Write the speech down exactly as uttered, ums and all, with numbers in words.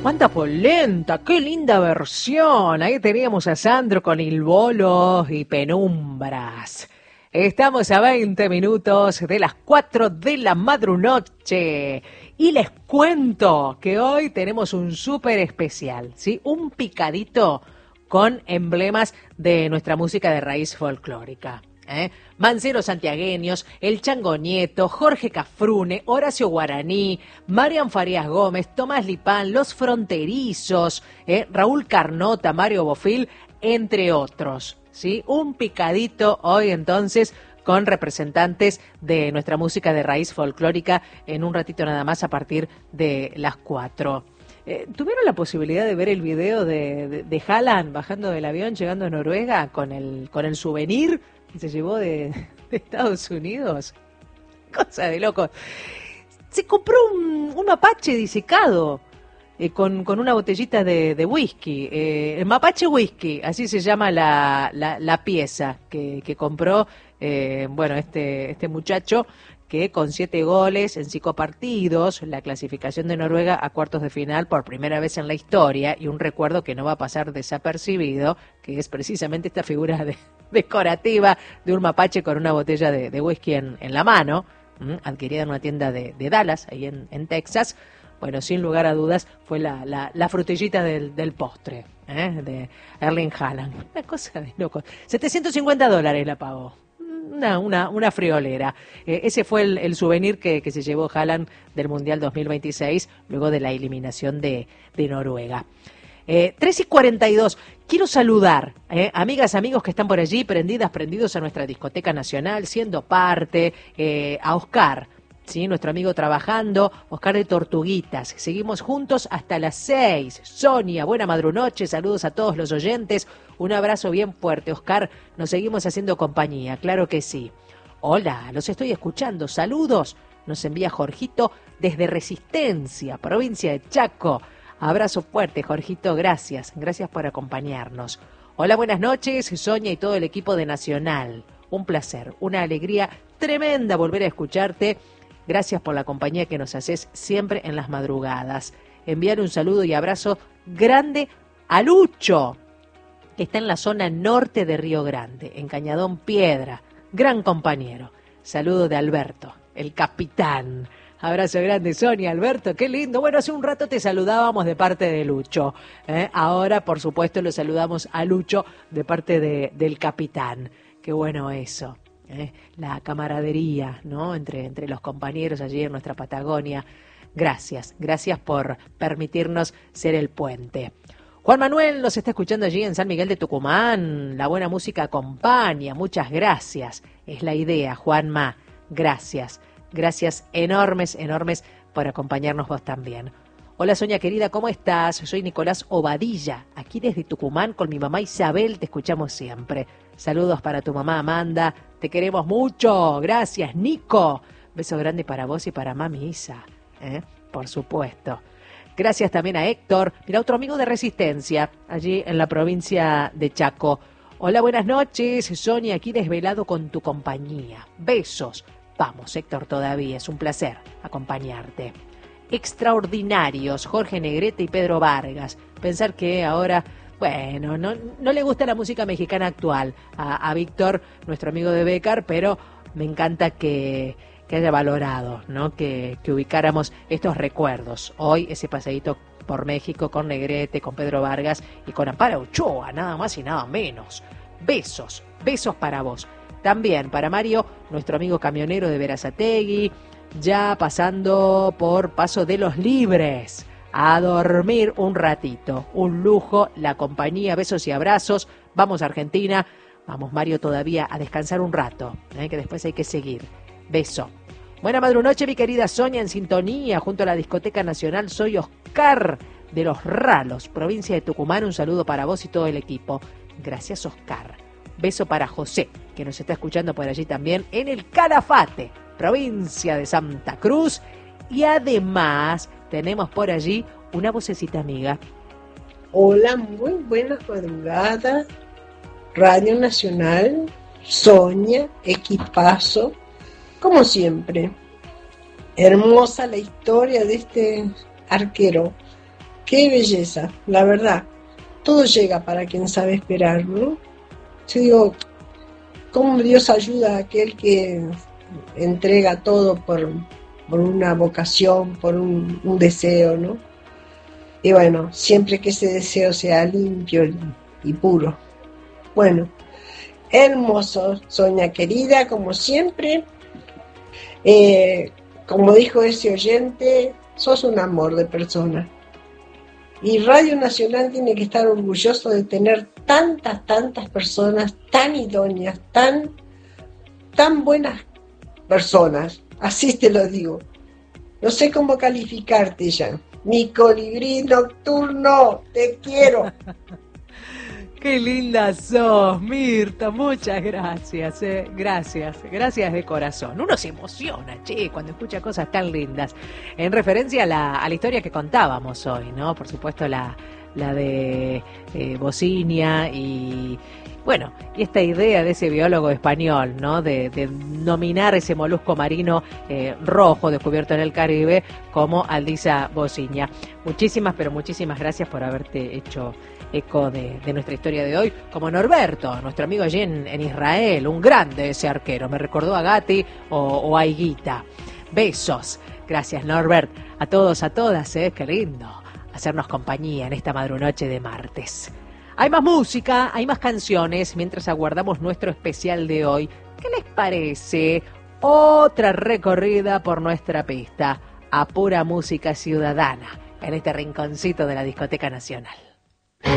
cuánta polenta, qué linda versión. Ahí teníamos a Sandro con Il Volo y Penumbras. Estamos a veinte minutos de las cuatro de la madrunoche y les cuento que hoy tenemos un súper especial, ¿sí? Un picadito con emblemas de nuestra música de raíz folclórica. ¿Eh? Mancero Santiagueños, El Chango Nieto, Jorge Cafrune, Horacio Guaraní, Marian Farías Gómez, Tomás Lipán, Los Fronterizos, ¿eh? Raúl Carnota, Mario Bofil, entre otros, ¿sí? Un picadito hoy entonces con representantes de nuestra música de raíz folclórica en un ratito nada más a partir de las cuatro. Eh, ¿Tuvieron la posibilidad de ver el video de, de, de Haaland bajando del avión, llegando a Noruega con el, con el souvenir que se llevó de, de Estados Unidos? Cosa de loco. Se compró un, un mapache disecado eh, con, con una botellita de, de whisky. Eh, el mapache whisky, así se llama la, la, la pieza que, que compró eh, bueno, este, este muchacho, que con siete goles en cinco partidos, la clasificación de Noruega a cuartos de final por primera vez en la historia, y un recuerdo que no va a pasar desapercibido, que es precisamente esta figura de, decorativa de un mapache con una botella de, de whisky en, en la mano, ¿m? Adquirida en una tienda de, de Dallas, ahí en, en Texas. Bueno, sin lugar a dudas, fue la, la, la frutillita del, del postre, ¿eh? De Erling Haaland. Una cosa de loco. setecientos cincuenta dólares la pagó. Una, una, una friolera. Eh, ese fue el, el souvenir que, que se llevó Haaland del Mundial dos mil veintiséis, luego de la eliminación de, de Noruega. Eh, tres y cuarenta y dos. Quiero saludar, eh, amigas, amigos que están por allí, prendidas, prendidos a nuestra discoteca nacional, siendo parte, eh, a Oscar, ¿sí? Nuestro amigo trabajando, Oscar de Tortuguitas. Seguimos juntos hasta las seis. Sonia, buena madrunoche, saludos a todos los oyentes. Un abrazo bien fuerte, Oscar. Nos seguimos haciendo compañía, claro que sí. Hola, los estoy escuchando. Saludos. Nos envía Jorgito desde Resistencia, provincia de Chaco. Abrazo fuerte, Jorgito. Gracias. Gracias por acompañarnos. Hola, buenas noches, Sonia y todo el equipo de Nacional. Un placer, una alegría tremenda volver a escucharte. Gracias por la compañía que nos haces siempre en las madrugadas. Enviar un saludo y abrazo grande a Lucho, que está en la zona norte de Río Grande, en Cañadón Piedra. Gran compañero. Saludo de Alberto, el capitán. Abrazo grande, Sonia, Alberto, qué lindo. Bueno, hace un rato te saludábamos de parte de Lucho. ¿eh? Ahora, por supuesto, lo saludamos a Lucho de parte de, del capitán. Qué bueno eso. ¿eh? La camaradería, ¿no? Entre, entre los compañeros allí en nuestra Patagonia. Gracias, gracias por permitirnos ser el puente. Juan Manuel nos está escuchando allí en San Miguel de Tucumán. La buena música acompaña. Muchas gracias. Es la idea, Juanma. Gracias. Gracias enormes, enormes por acompañarnos vos también. Hola, Sonia querida, ¿cómo estás? Soy Nicolás Obadilla, aquí desde Tucumán con mi mamá Isabel, te escuchamos siempre. Saludos para tu mamá Amanda, te queremos mucho. Gracias, Nico. Beso grande para vos y para mami Isa, ¿eh? Por supuesto. Gracias también a Héctor, mira, otro amigo de Resistencia, allí en la provincia de Chaco. Hola, buenas noches, Sonia, aquí desvelado con tu compañía. Besos. Vamos, Héctor, todavía es un placer acompañarte. Extraordinarios, Jorge Negrete y Pedro Vargas. Pensar que ahora, bueno, no, no le gusta la música mexicana actual a, a Víctor, nuestro amigo de Bécar, pero me encanta que, que haya valorado, ¿no? Que, que ubicáramos estos recuerdos. Hoy ese paseíto por México con Negrete, con Pedro Vargas y con Amparo Ochoa, nada más y nada menos. Besos, besos para vos. También para Mario, nuestro amigo camionero de Berazategui, ya pasando por Paso de los Libres, a dormir un ratito, un lujo, la compañía, besos y abrazos. Vamos a Argentina, vamos Mario todavía a descansar un rato, ¿eh? que después hay que seguir. Beso. Buena madrunoche, mi querida Sonia, en sintonía, junto a la Discoteca Nacional. Soy Oscar de Los Ralos, provincia de Tucumán. Un saludo para vos y todo el equipo. Gracias, Oscar. Beso para José, que nos está escuchando por allí también, en el Calafate, provincia de Santa Cruz. Y además tenemos por allí una vocecita amiga. Hola, muy buenas madrugadas. Radio Nacional, Sonia, equipazo, como siempre. Hermosa la historia de este arquero qué belleza, la verdad. Todo llega para quien sabe esperar, ¿no? Yo digo, ¿cómo Dios ayuda a aquel que entrega todo por, por una vocación, por un, un deseo, ¿no? Y bueno, siempre que ese deseo sea limpio y, y puro. Bueno, hermoso, Sonia querida, como siempre. Eh, como dijo ese oyente, sos un amor de persona. Y Radio Nacional tiene que estar orgulloso de tener tantas, tantas personas tan idóneas, tan, tan buenas personas. Así te lo digo. No sé cómo calificarte ya. Mi colibrí nocturno, te quiero. Qué linda sos, Mirta, muchas gracias, eh. gracias, gracias de corazón. Uno se emociona, che, cuando escucha cosas tan lindas. En referencia a la, a la historia que contábamos hoy, ¿no? Por supuesto la, la de eh, Bocinia y, bueno, y esta idea de ese biólogo español, ¿no? De, de nominar ese molusco marino eh, rojo descubierto en el Caribe como Aldisa bocinia. Muchísimas, pero muchísimas gracias por haberte hecho eco de, de nuestra historia de hoy, como Norberto, nuestro amigo allí en, en Israel, un grande ese arquero, me recordó a Gatti o, o a Higuita. Besos, gracias Norbert, a todos, a todas, ¿eh? Qué lindo hacernos compañía en esta madrunoche de martes. Hay más música, hay más canciones, mientras aguardamos nuestro especial de hoy. ¿Qué les parece? Otra recorrida por nuestra pista, a pura música ciudadana, en este rinconcito de la Discoteca Nacional.